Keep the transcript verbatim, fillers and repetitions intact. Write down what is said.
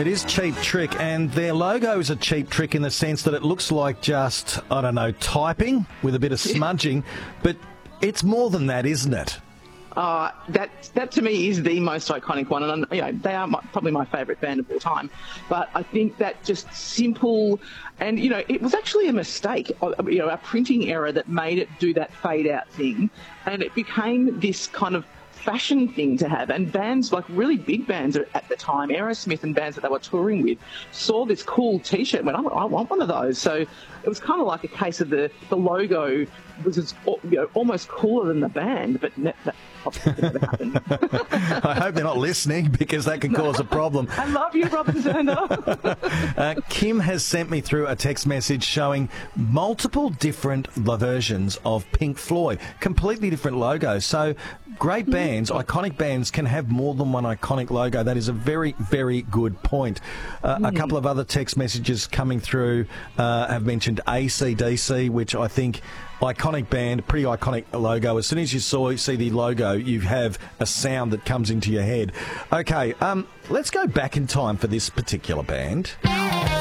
It is Cheap Trick, and their logo is a cheap trick in the sense that it looks like just, I don't know, typing with a bit of smudging, but it's more than that, isn't it? Uh, that that to me is the most iconic one, and you know they are my, probably my favourite band of all time. But I think that just simple, and you know it was actually a mistake, you know, a printing error that made it do that fade out thing, and it became this kind of fashion thing to have. And bands like really big bands at the time, Aerosmith and bands that they were touring with, saw this cool T-shirt and went, I, I want one of those. So it was kind of like a case of the the logo was as, you know, almost cooler than the band, but ne- that obviously never happened. I hope they're not listening, because that can cause a problem. I love you, Robert Zerner. uh, Kim has sent me through a text message showing multiple different versions of Pink Floyd, completely different logos. So great bands, iconic bands, can have more than one iconic logo. That is a very, very good point. Uh, mm. A couple of other text messages coming through uh, have mentioned A C D C, which I think iconic band, pretty iconic logo. As soon as you saw see the logo, you have a sound that comes into your head. Okay, um, let's go back in time for this particular band.